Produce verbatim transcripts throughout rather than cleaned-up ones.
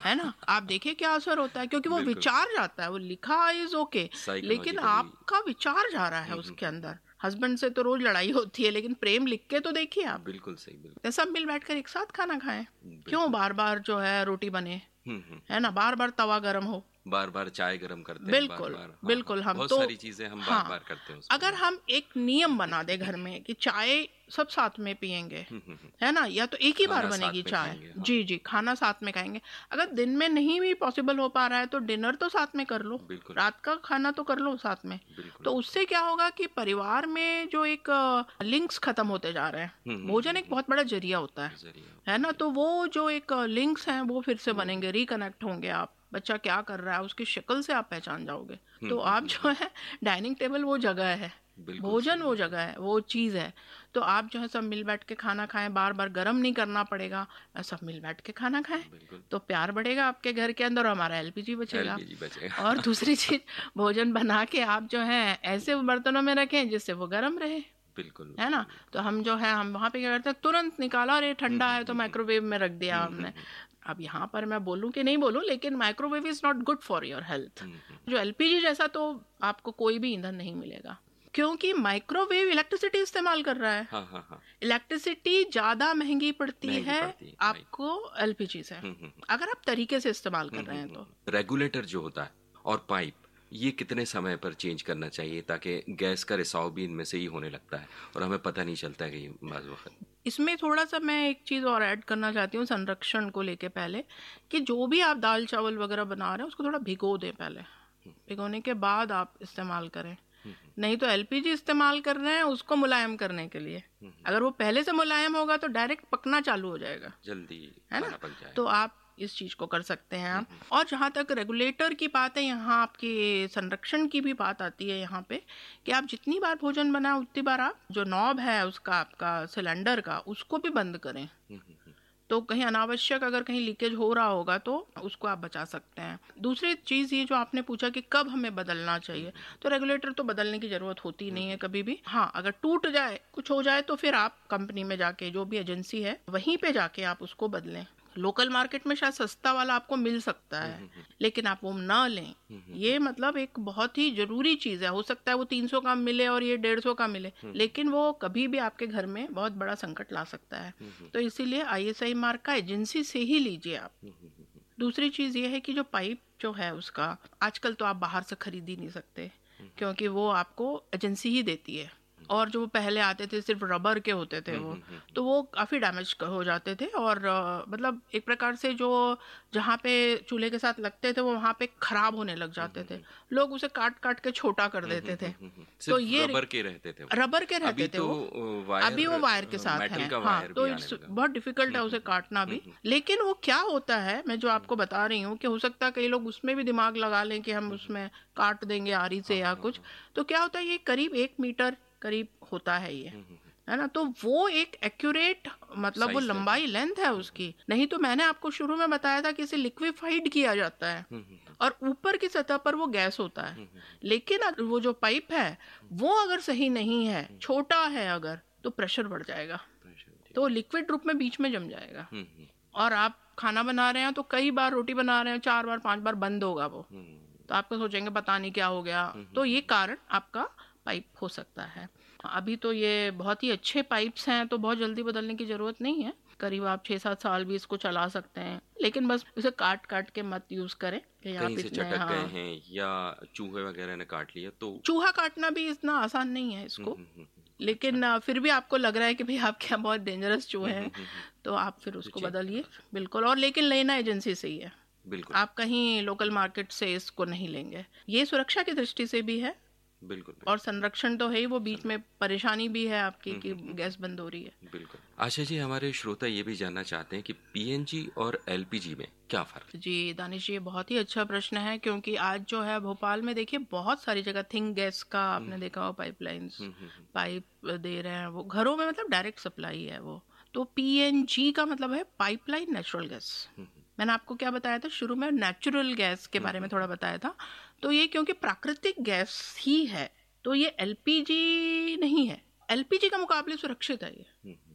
है ना, आप देखिए क्या असर होता है, क्योंकि वो विचार जाता है, वो लिखा इज ओके, लेकिन आपका विचार जा रहा है उसके अंदर। हस्बैंड से तो रोज लड़ाई होती है, लेकिन प्रेम लिख के तो देखिए आप। बिल्कुल सही, बिल्कुल। सब मिल बैठकर एक साथ खाना खाएं, क्यों बार बार जो है रोटी बने, है ना, बार बार तवा गरम हो, बार बार चाय गरम करते हैं, बिल्कुल बार बार, हाँ, बिल्कुल। हम बहुत तो सारी चीजें हम बार हाँ, बार करते हैं। अगर हम एक नियम बना दे घर में कि चाय सब साथ में पियेंगे, है ना, या तो एक ही बार बनेगी चाय, हाँ। जी जी, खाना साथ में खाएंगे। अगर दिन में नहीं भी पॉसिबल हो पा रहा है तो डिनर तो साथ में कर लो, रात का खाना तो कर लो साथ में। तो उससे क्या होगा कि परिवार में जो एक लिंक्स खत्म होते जा रहे हैं। भोजन एक बहुत बड़ा जरिया होता है, है ना, तो वो जो एक लिंक्स हैं वो फिर से बनेंगे, रिकनेक्ट होंगे। आप बच्चा क्या कर रहा है उसकी शक्ल से आप पहचान जाओगे। तो आप जो है, डाइनिंग टेबल वो जगह है, भोजन वो जगह है, वो चीज है। तो आप जो है सब मिल बैठ के खाना खाएं, बार बार गर्म नहीं करना पड़ेगा, सब मिल बैठ के खाना खाएं, तो प्यार बढ़ेगा आपके घर के अंदर और हमारा एलपीजी बचेगा, एलपीजी बचेगा। और दूसरी चीज, भोजन बना के आप जो है ऐसे बर्तनों में रखें जिससे वो गर्म रहे, बिल्कुल, है ना। तो हम जो है, हम वहाँ पे क्या करते हैं, तुरंत निकाला, अरे ठंडा है तो माइक्रोवेव में रख दिया हमने। अब यहाँ पर मैं बोलूँ कि नहीं बोलूँ, लेकिन microwave is not good for your health. जो एलपीजी जैसा तो आपको कोई भी ईंधन नहीं मिलेगा, क्योंकि माइक्रोवेव इलेक्ट्रिसिटी इस्तेमाल कर रहा है। हाँ, हाँ, हाँ। इलेक्ट्रिसिटी ज्यादा महंगी पड़ती महंगी है पड़ती, आपको एलपीजी से, अगर आप तरीके से इस्तेमाल कर रहे हैं तो। रेगुलेटर जो होता है और पाइप, ये कितने समय पर चेंज करना चाहिए ताकि गैस का रिसाव भी इनमें से ही होने लगता है और हमें पता नहीं चलता है कि बाज़ वक्त। इसमें थोड़ा सा मैं एक चीज़ और ऐड करना चाहती हूँ संरक्षण को लेके पहले, कि जो भी आप दाल चावल वगैरह बना रहे हैं उसको थोड़ा भिगो दें पहले, भिगोने के बाद आप इस्तेमाल करें। नहीं तो एलपीजी इस्तेमाल कर रहे हैं उसको मुलायम करने के लिए, अगर वो पहले से मुलायम होगा तो डायरेक्ट पकना चालू हो जाएगा, जल्दी, है ना। तो आप इस चीज को कर सकते हैं आप। और जहाँ तक रेगुलेटर की बात है, यहाँ आपकी संरक्षण की भी बात आती है यहाँ पे, कि आप जितनी बार भोजन बनाए उतनी बार आप जो नॉब है उसका, आपका सिलेंडर का, उसको भी बंद करें। तो कहीं अनावश्यक अगर कहीं लीकेज हो रहा होगा तो उसको आप बचा सकते हैं। दूसरी चीज ये जो आपने पूछा कि कब हमें बदलना चाहिए, तो रेगुलेटर तो बदलने की जरूरत होती नहीं है कभी भी। हाँ, अगर टूट जाए, कुछ हो जाए, तो फिर आप कंपनी में जाके, जो भी एजेंसी है वहीं पे जाके आप उसको बदलें। लोकल मार्केट में शायद सस्ता वाला आपको मिल सकता है, लेकिन आप वो ना लें। ये मतलब एक बहुत ही जरूरी चीज है। हो सकता है वो तीन सौ का मिले और ये डेढ़ सौ का मिले, लेकिन वो कभी भी आपके घर में बहुत बड़ा संकट ला सकता है। तो इसीलिए आईएसआई मार्क का एजेंसी से ही लीजिए आप। दूसरी चीज ये है कि जो पाइप जो है उसका, आजकल तो आप बाहर से खरीद ही नहीं सकते, क्योंकि वो आपको एजेंसी ही देती है। और जो पहले आते थे सिर्फ रबर के होते थे वो, तो वो काफ़ी डैमेज हो जाते थे, और मतलब एक प्रकार से जो जहाँ पे चूल्हे के साथ लगते थे वो वहाँ पे खराब होने लग जाते थे। लोग उसे काट काट के छोटा कर देते थे। तो ये रबर के रहते थे रबर के रहते थे वो, अभी वो वायर के साथ है। हाँ, तो बहुत डिफिकल्ट है उसे काटना भी। लेकिन वो क्या होता है, मैं जो आपको बता रही हूँ, कि हो सकता है कई लोग उसमें भी दिमाग लगा लें कि हम उसमें काट देंगे आरी से या कुछ। तो क्या होता है, ये करीब एक मीटर करीब होता है ये, है ना। तो वो एक एक्यूरेट, मतलब वो लंबाई, लेंथ है उसकी। नहीं तो मैंने आपको शुरू में बताया था कि इसे लिक्विफाइड किया जाता है और ऊपर की सतह पर वो गैस होता है। लेकिन वो जो पाइप है वो अगर सही नहीं है, छोटा है अगर, तो प्रेशर बढ़ जाएगा, तो लिक्विड रूप में बीच में जम जाएगा। और आप खाना बना रहे हैं तो कई बार रोटी बना रहे हैं, चार बार पांच बार बंद होगा वो, तो आपको सोचेंगे पता नहीं क्या हो गया। तो ये कारण आपका पाइप हो सकता है। अभी तो ये बहुत ही अच्छे पाइप्स हैं, तो बहुत जल्दी बदलने की जरूरत नहीं है। करीब आप छह सात साल भी इसको चला सकते हैं, लेकिन बस इसे काट काट के मत यूज करें कि कहीं से चटक हाँ, गए हैं या चूहे वगैरह ने काट लिया तो। चूहा काटना भी इतना आसान नहीं है इसको, लेकिन फिर भी आपको लग रहा है कि भाई आपके यहाँ बहुत डेंजरस चूहे हैं, तो आप फिर उसको बदलिए, बिल्कुल। और लेकिन लेना एजेंसी से ही है, बिल्कुल। आप कहीं लोकल मार्केट से इसको नहीं लेंगे। ये सुरक्षा की दृष्टि से भी है, बिल्कुल, बिल्कुल। और संरक्षण तो है ही, वो बीच में परेशानी भी है आपकी कि गैस बंद हो रही है, बिल्कुल। आशा जी, हमारे श्रोता ये भी जानना चाहते हैं कि पीएनजी और एलपीजी में क्या फर्क है? जी दानिश, ये बहुत ही अच्छा प्रश्न है, क्योंकि आज जो है भोपाल में देखिए बहुत सारी जगह थिंक गैस का आपने देखा हो, पाइपलाइंस, पाइप दे रहे हैं वो घरों में, मतलब डायरेक्ट सप्लाई है वो। तो पीएनजी का मतलब है पाइपलाइन नेचुरल गैस। मैंने आपको क्या बताया था शुरू में, नेचुरल गैस के बारे में थोड़ा बताया था। तो ये क्योंकि प्राकृतिक गैस ही है, तो ये एलपीजी नहीं है, एलपीजी का मुकाबले सुरक्षित है ये,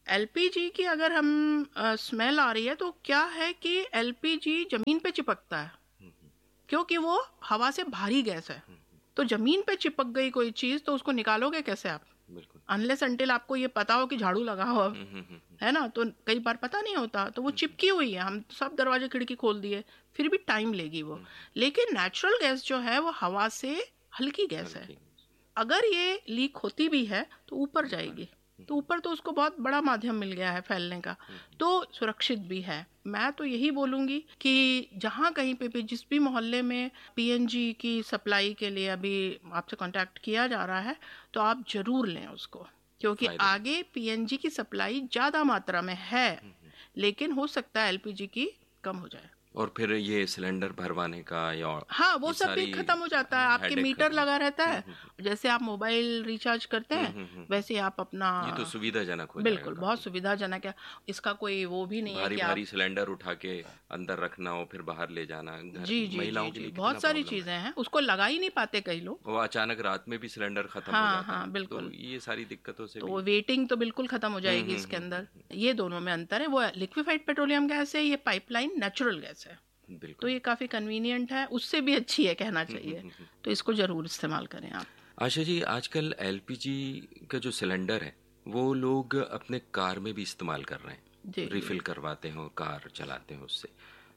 एलपीजी की अगर हम स्मेल आ रही है तो क्या है कि एलपीजी जमीन पे चिपकता है, क्योंकि वो हवा से भारी गैस है। तो जमीन पे चिपक गई कोई चीज तो उसको निकालोगे कैसे आप? बिल्कुल। अनलेस अंटिल आपको ये पता हो कि झाड़ू लगा हो, है ना, तो कई बार पता नहीं होता, तो वो चिपकी हुई है, हम सब दरवाजे खिड़की खोल दिए, फिर भी टाइम लेगी वो। लेकिन नेचुरल गैस जो है वो हवा से हल्की गैस है, अगर ये लीक होती भी है तो ऊपर जाएगी, तो ऊपर तो उसको बहुत बड़ा माध्यम मिल गया है फैलने का, तो सुरक्षित भी है। मैं तो यही बोलूँगी कि जहाँ कहीं पे भी जिस भी मोहल्ले में पीएनजी की सप्लाई के लिए अभी आपसे कांटेक्ट किया जा रहा है तो आप ज़रूर लें उसको, क्योंकि आगे पीएनजी की सप्लाई ज़्यादा मात्रा में है, लेकिन हो सकता है एलपीजी की कम हो जाए। और फिर ये सिलेंडर भरवाने का या हाँ वो सब भी खत्म हो जाता है, आपके मीटर लगा रहता है, जैसे आप मोबाइल रिचार्ज करते हैं वैसे आप अपना, ये तो सुविधाजनक हो बिल्कुल जाएगा, बहुत सुविधाजनक है, इसका कोई वो भी नहीं भारी है कि भारी आप सिलेंडर उठा के अंदर रखना हो फिर बाहर ले जाना, जी जी महिलाओं जी, के जी लिए बहुत सारी चीजें हैं, उसको लगा ही नहीं पाते कई लोग, वो अचानक रात में भी सिलेंडर खत्म हाँ, हो जाता हाँ, है, बिल्कुल, तो ये सारी दिक्कतों से तो वेटिंग तो बिल्कुल खत्म हो जाएगी इसके अंदर। ये दोनों में अंतर है, वो लिक्विफाइड पेट्रोलियम गैस है, ये पाइपलाइन नेचुरल गैस है, तो ये काफ़ी कन्वीनियंट है, उससे भी अच्छी है कहना चाहिए, तो इसको ज़रूर इस्तेमाल करें आप। आशा जी, आजकल एलपीजी का जो सिलेंडर है वो लोग अपने कार में भी इस्तेमाल कर रहे हैं, रिफिल करवाते हैं और कार चलाते हैं उससे,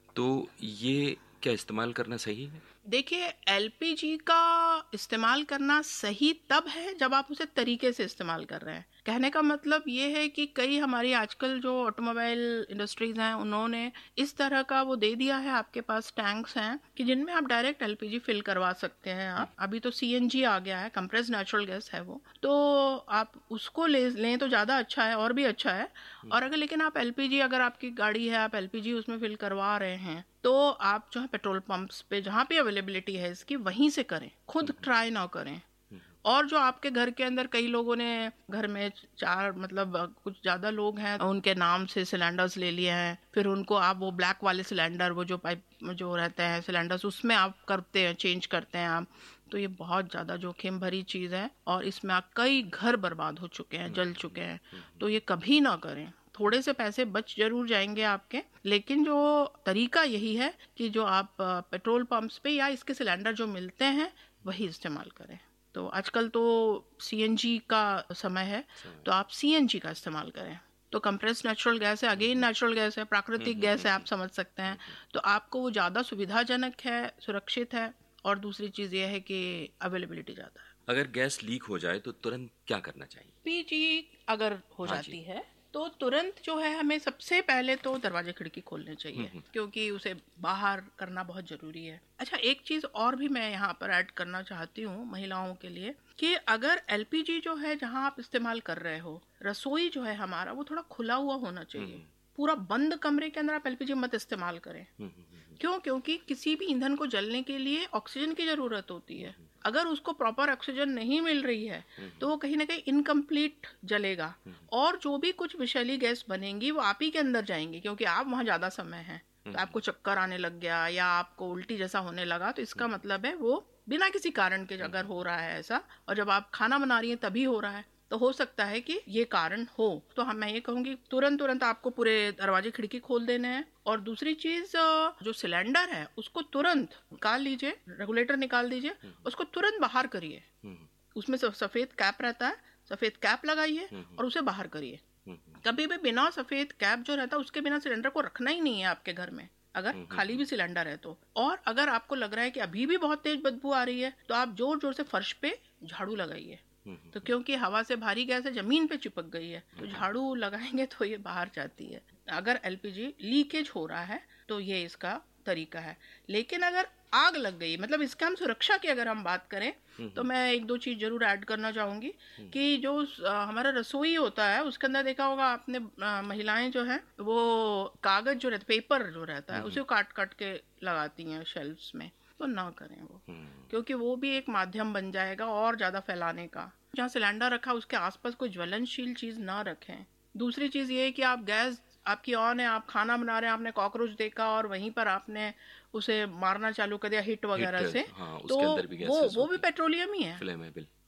तो ये क्या इस्तेमाल करना सही है? देखिए, एलपीजी का इस्तेमाल करना सही तब है जब आप उसे तरीके से इस्तेमाल कर रहे हैं। कहने का मतलब ये है कि कई हमारी आजकल जो ऑटोमोबाइल इंडस्ट्रीज हैं उन्होंने इस तरह का वो दे दिया है, आपके पास टैंक्स हैं कि जिनमें आप डायरेक्ट एलपीजी फिल करवा सकते हैं। आप अभी तो सीएनजी आ गया है, कंप्रेस्ड नेचुरल गैस है वो, तो आप उसको ले लें तो ज़्यादा अच्छा है और भी अच्छा है। और अगर लेकिन आप एलपीजी, अगर आपकी गाड़ी है आप एलपीजी उसमें फिल करवा रहे हैं तो आप जो है पेट्रोल पंप्स पे जहाँ पे अवेलेबिलिटी है इसकी वहीं से करें, खुद ट्राई ना करें। और जो आपके घर के अंदर कई लोगों ने घर में चार मतलब कुछ ज़्यादा लोग हैं उनके नाम से सिलेंडर्स ले लिए हैं, फिर उनको आप वो ब्लैक वाले सिलेंडर वो जो पाइप जो रहते हैं सिलेंडर्स उसमें आप करते हैं, चेंज करते हैं आप, तो ये बहुत ज़्यादा जोखिम भरी चीज़ है और इसमें आप कई घर बर्बाद हो चुके हैं, जल चुके हैं, तो ये कभी ना करें। थोड़े से पैसे बच जरूर जाएंगे आपके, लेकिन जो तरीका यही है कि जो आप पेट्रोल पंप्स पे या इसके सिलेंडर जो मिलते हैं वही इस्तेमाल करें। तो आजकल तो सीएनजी का समय है तो आप सीएनजी का इस्तेमाल करें। तो कंप्रेस्ड नेचुरल गैस है, अगेन नेचुरल गैस है, प्राकृतिक गैस है, आप समझ सकते हैं, तो आपको वो ज़्यादा सुविधाजनक है, सुरक्षित है, और दूसरी चीज़ ये है कि अवेलेबिलिटी ज़्यादा है। अगर गैस लीक हो जाए तो तुरंत क्या करना चाहिए? पीजी अगर हो जाती है तो तुरंत जो है हमें सबसे पहले तो दरवाजे खिड़की खोलने चाहिए, क्योंकि उसे बाहर करना बहुत ज़रूरी है। अच्छा, एक चीज़ और भी मैं यहाँ पर ऐड करना चाहती हूँ महिलाओं के लिए कि अगर एलपीजी जो है जहाँ आप इस्तेमाल कर रहे हो, रसोई जो है हमारा वो थोड़ा खुला हुआ होना चाहिए, पूरा बंद कमरे के अंदर आप एलपीजी मत इस्तेमाल करें। क्यों? क्योंकि किसी भी ईंधन को जलने के लिए ऑक्सीजन की ज़रूरत होती है, अगर उसको प्रॉपर ऑक्सीजन नहीं मिल रही है तो वो कहीं ना कहीं इनकम्प्लीट जलेगा और जो भी कुछ विषैली गैस बनेंगी वो आप ही के अंदर जाएंगी, क्योंकि आप वहाँ ज़्यादा समय हैं, तो आपको चक्कर आने लग गया या आपको उल्टी जैसा होने लगा तो इसका मतलब है वो बिना किसी कारण के अगर हो रहा है ऐसा, और जब आप खाना बना रही हैं तभी हो रहा है, तो हो सकता है कि ये कारण हो। तो हम मैं ये कहूँगी तुरंत तुरंत आपको पूरे दरवाजे खिड़की खोल देने हैं। और दूसरी चीज़, जो सिलेंडर है उसको तुरंत निकाल लीजिए, रेगुलेटर निकाल दीजिए, उसको तुरंत बाहर करिए, उसमें सफ़ेद कैप रहता है, सफ़ेद कैप लगाइए और उसे बाहर करिए। कभी भी बिना सफ़ेद कैप जो रहता है उसके बिना सिलेंडर को रखना ही नहीं है आपके घर में, अगर खाली भी सिलेंडर है तो। और अगर आपको लग रहा है कि अभी भी बहुत तेज बदबू आ रही है तो आप जोर जोर से फर्श पे झाड़ू लगाइए, तो क्योंकि हवा से भारी गैस है जमीन पे चिपक गई है, तो झाड़ू लगाएंगे तो ये बाहर जाती है। अगर एलपीजी लीकेज हो रहा है तो ये इसका तरीका है। लेकिन अगर आग लग गई, मतलब इसके हम सुरक्षा की अगर हम बात करें तो मैं एक दो चीज़ जरूर ऐड करना चाहूँगी कि जो हमारा रसोई होता है उसके अंदर देखा होगा आपने, महिलाएं जो है वो कागज जो रहता है, पेपर जो रहता है उसे काट काट के लगाती हैं शेल्फ्स में, तो ना करें वो, क्योंकि वो भी एक माध्यम बन जाएगा और ज़्यादा फैलाने का। जहाँ सिलेंडर रखा उसके आसपास कोई ज्वलनशील चीज़ ना रखें। दूसरी चीज़ ये है कि आप गैस आपकी ऑन है, आप खाना बना रहे हैं, आपने कॉकरोच देखा और वहीं पर आपने उसे मारना चालू कर दिया हिट वगैरह से, हाँ, तो उसके अंदर भी वो वो भी पेट्रोलियम ही है, फ्लेमेबल, हाँ,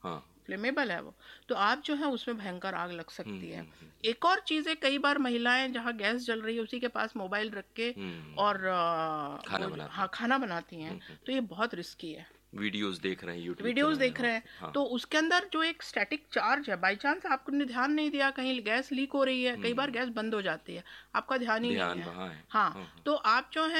फ्लेमेबल है वो, तो आप जो है उसमें भयंकर आग लग सकती है। एक और चीज़ है, कई बार महिलाएं जहाँ गैस जल रही है उसी के पास मोबाइल रख के और खाना बनाती हाँ खाना बनाती हैं, तो ये बहुत रिस्की है। वीडियोस देख रहे हैं, यूट्यूब वीडियोस देख रहे हैं, हाँ। तो उसके अंदर जो एक स्टैटिक चार्ज है, बाई चांस आपने ध्यान नहीं दिया, कहीं गैस लीक हो रही है, कई बार गैस बंद हो जाती है, आपका ध्यान ही नहीं है, है। हाँ, तो आप जो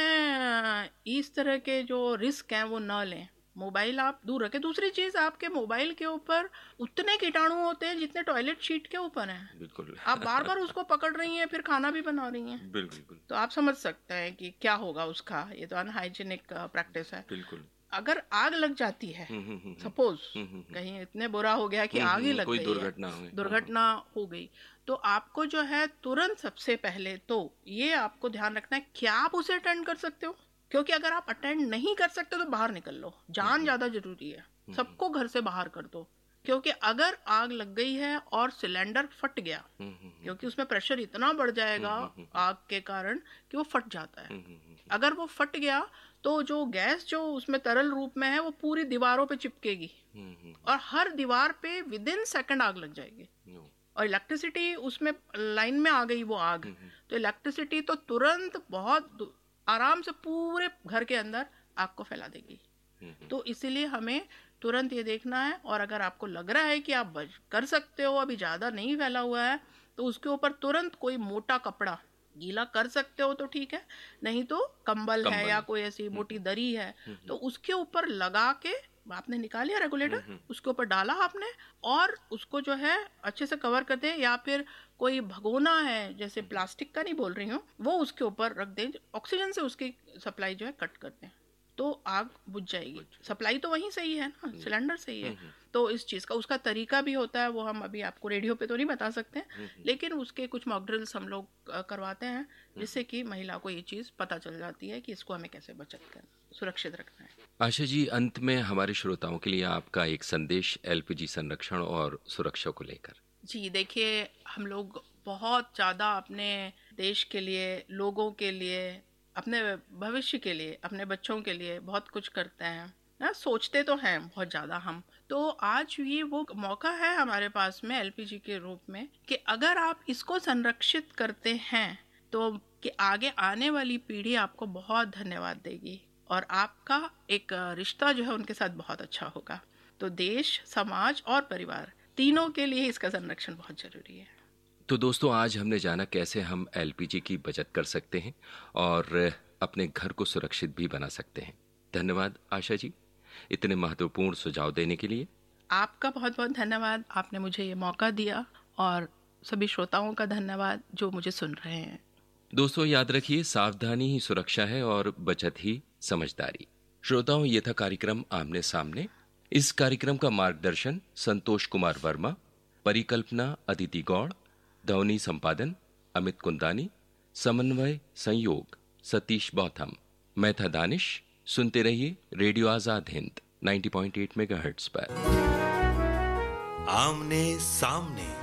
है इस तरह के जो रिस्क हैं वो न लें, मोबाइल आप दूर रखें। दूसरी चीज, आपके मोबाइल के ऊपर उतने कीटाणु होते हैं जितने टॉयलेट शीट के ऊपर हैं। बिल्कुल। आप बार बार उसको पकड़ रही हैं, फिर खाना भी बना रही हैं। बिल्कुल। तो आप समझ सकते हैं कि क्या होगा उसका, ये तो अनहाइजीनिक प्रैक्टिस है। बिल्कुल। अगर आग लग जाती है, सपोज कहीं इतने बुरा हो गया कि आग ही लग गई, दुर्घटना दुर्घटना हो गई, तो आपको जो है तुरंत सबसे पहले तो ये आपको ध्यान रखना है, क्या आप उसे अटेंड कर सकते हो? क्योंकि अगर आप अटेंड नहीं कर सकते तो बाहर निकल लो, जान ज्यादा जरूरी है, सबको घर से बाहर कर दो। क्योंकि अगर आग लग गई है और सिलेंडर फट गया, क्योंकि उसमें प्रेशर इतना बढ़ जाएगा आग के कारण कि वो फट जाता है। अगर वो फट गया तो जो गैस जो उसमें तरल रूप में है वो पूरी दीवारों पे चिपकेगी और हर दीवार पे विद इन सेकंड आग लग जाएगी। और इलेक्ट्रिसिटी उसमें लाइन में आ गई वो आग, तो इलेक्ट्रिसिटी तो तुरंत बहुत आराम से पूरे घर के अंदर आग को फैला देगी। तो इसीलिए हमें तुरंत ये देखना है, और अगर आपको लग रहा है कि आप कर सकते हो, अभी ज्यादा नहीं फैला हुआ है, तो उसके ऊपर तुरंत कोई मोटा कपड़ा गीला कर सकते हो तो ठीक है, नहीं तो कंबल, कंबल है या कोई ऐसी मोटी दरी है तो उसके ऊपर लगा के आपने निकालिया रेगुलेटर, उसके ऊपर डाला आपने और उसको जो है अच्छे से कवर कर दें, या फिर कोई भगोना है, जैसे प्लास्टिक का नहीं बोल रही हूँ, वो उसके ऊपर रख दें, ऑक्सीजन से उसकी सप्लाई जो है कट कर दें, तो आग बुझ जाएगी। सप्लाई तो वहीं से ही है ना, सिलेंडर से ही है। तो इस चीज़ का उसका तरीका भी होता है, वो हम अभी आपको रेडियो पे तो नहीं बता सकते, लेकिन उसके कुछ मॉक ड्रिल्स हम लोग करवाते हैं, जिससे कि महिला को ये चीज़ पता चल जाती है कि इसको हमें कैसे बचत कर सुरक्षित रखना है। आशा जी, अंत में हमारे श्रोताओं के लिए आपका एक संदेश एलपीजी संरक्षण और सुरक्षा को लेकर। जी देखिए, हम लोग बहुत ज़्यादा अपने देश के लिए, लोगों के लिए, अपने भविष्य के लिए, अपने बच्चों के लिए बहुत कुछ करते हैं ना, सोचते तो हैं बहुत ज़्यादा हम। तो आज ये वो मौका है हमारे पास में एलपीजी के रूप में कि अगर आप इसको संरक्षित करते हैं तो कि आगे आने वाली पीढ़ी आपको बहुत धन्यवाद देगी और आपका एक रिश्ता जो है उनके साथ बहुत अच्छा होगा। तो देश, समाज और परिवार तीनों के लिए इसका संरक्षण बहुत जरूरी है। तो दोस्तों, आज हमने जाना कैसे हम एलपीजी की बचत कर सकते हैं और अपने घर को सुरक्षित भी बना सकते हैं। धन्यवाद आशा जी, इतने महत्वपूर्ण सुझाव देने के लिए। आपका बहुत बहुत धन्यवाद, आपने मुझे ये मौका दिया, और सभी श्रोताओं का धन्यवाद जो मुझे सुन रहे हैं। दोस्तों याद रखिए, सावधानी ही सुरक्षा है और बचत ही समझदारी। श्रोताओं, ये था कार्यक्रम आमने सामने। इस कार्यक्रम का मार्गदर्शन संतोष कुमार वर्मा, परिकल्पना अदिति गौड़, ध्वनि संपादन अमित कुंदानी, समन्वय संयोग सतीश बौथम। मैं था दानिश। सुनते रहिए रेडियो आजाद हिंद नब्बे पॉइंट आठ मेगाहर्ट्ज पर। आमने सामने।